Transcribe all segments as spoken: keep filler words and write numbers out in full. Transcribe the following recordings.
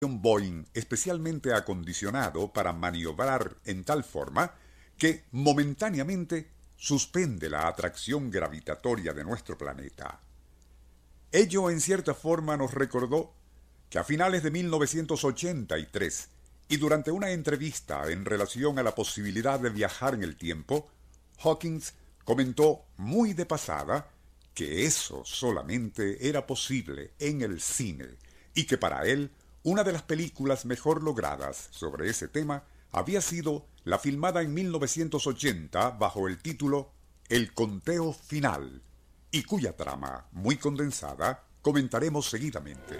Boeing especialmente acondicionado para maniobrar en tal forma que momentáneamente suspende la atracción gravitatoria de nuestro planeta. Ello en cierta forma nos recordó que a finales de mil novecientos ochenta y tres y durante una entrevista en relación a la posibilidad de viajar en el tiempo, Hawkins comentó muy de pasada que eso solamente era posible en el cine y que para él una de las películas mejor logradas sobre ese tema había sido la filmada en mil novecientos ochenta bajo el título El conteo final, y cuya trama, muy condensada, comentaremos seguidamente.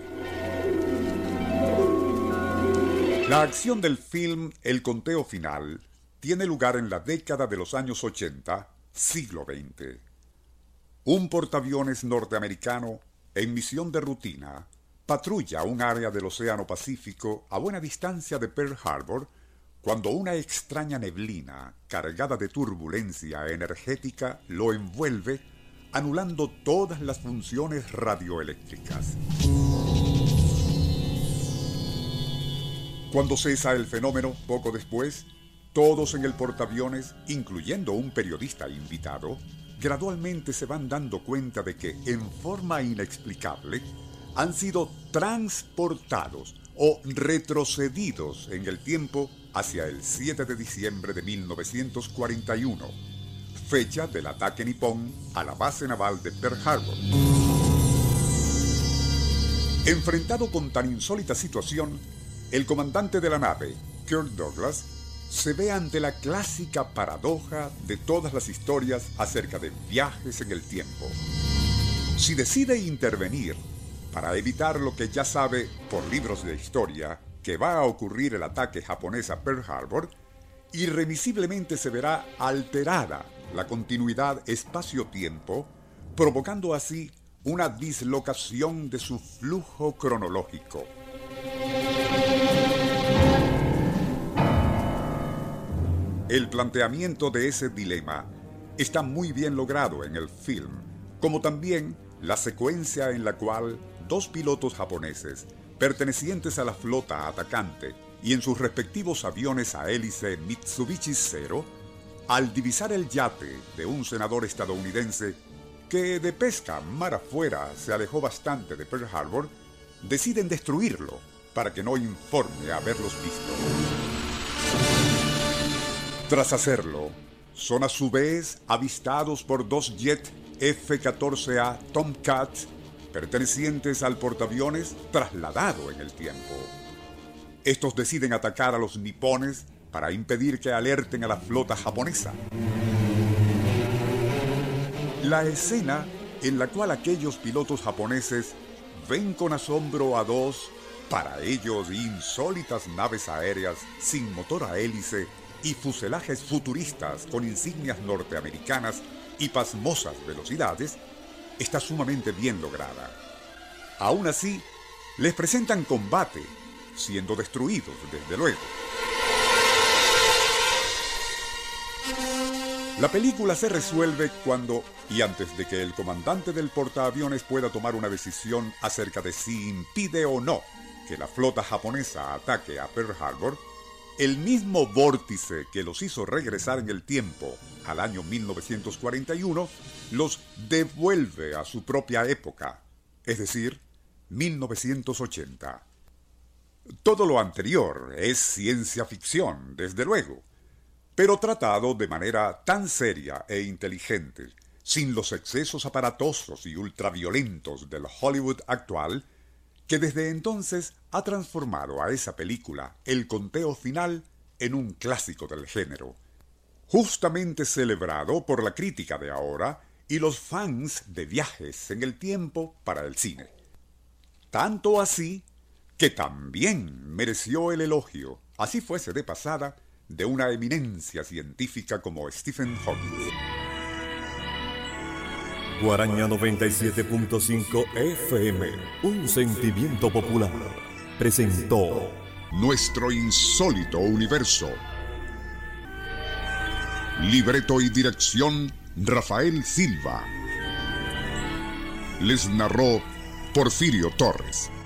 La acción del film El conteo final tiene lugar en la década de los años ochenta, siglo veinte. Un portaaviones norteamericano, en misión de rutina, patrulla un área del Océano Pacífico a buena distancia de Pearl Harbor cuando una extraña neblina cargada de turbulencia energética lo envuelve, anulando todas las funciones radioeléctricas. Cuando cesa el fenómeno, poco después, todos en el portaaviones, incluyendo un periodista invitado, gradualmente se van dando cuenta de que, en forma inexplicable, han sido transportados o retrocedidos en el tiempo hacia el siete de diciembre de mil novecientos cuarenta y uno, fecha del ataque nipón a la base naval de Pearl Harbor. Enfrentado con tan insólita situación, el comandante de la nave, Kirk Douglas, se ve ante la clásica paradoja de todas las historias acerca de viajes en el tiempo. Si decide intervenir para evitar lo que ya sabe por libros de historia, que va a ocurrir el ataque japonés a Pearl Harbor, irremisiblemente se verá alterada la continuidad espacio-tiempo, provocando así una dislocación de su flujo cronológico. El planteamiento de ese dilema está muy bien logrado en el film, como también la secuencia en la cual dos pilotos japoneses, pertenecientes a la flota atacante y en sus respectivos aviones a hélice Mitsubishi Zero, al divisar el yate de un senador estadounidense que de pesca mar afuera se alejó bastante de Pearl Harbor, deciden destruirlo para que no informe haberlos visto. Tras hacerlo, son a su vez avistados por dos jet F catorce A Tomcat pertenecientes al portaaviones trasladado en el tiempo. Estos deciden atacar a los nipones para impedir que alerten a la flota japonesa. La escena en la cual aquellos pilotos japoneses ven con asombro a dos, para ellos insólitas naves aéreas sin motor a hélice y fuselajes futuristas con insignias norteamericanas y pasmosas velocidades, está sumamente bien lograda. Aún así, les presentan combate, siendo destruidos, desde luego. La película se resuelve cuando, y antes de que el comandante del portaaviones pueda tomar una decisión acerca de si impide o no que la flota japonesa ataque a Pearl Harbor, el mismo vórtice que los hizo regresar en el tiempo al año mil novecientos cuarenta y uno, los devuelve a su propia época, es decir, mil novecientos ochenta. Todo lo anterior es ciencia ficción, desde luego, pero tratado de manera tan seria e inteligente, sin los excesos aparatosos y ultraviolentos del Hollywood actual, que desde entonces ha transformado a esa película, El conteo final, en un clásico del género, justamente celebrado por la crítica de ahora y los fans de viajes en el tiempo para el cine. Tanto así que también mereció el elogio, así fuese de pasada, de una eminencia científica como Stephen Hawking. Guaraña noventa y siete punto cinco F M, un sentimiento popular, presentó Nuestro insólito universo. Libreto y dirección, Rafael Silva. Les narró Porfirio Torres.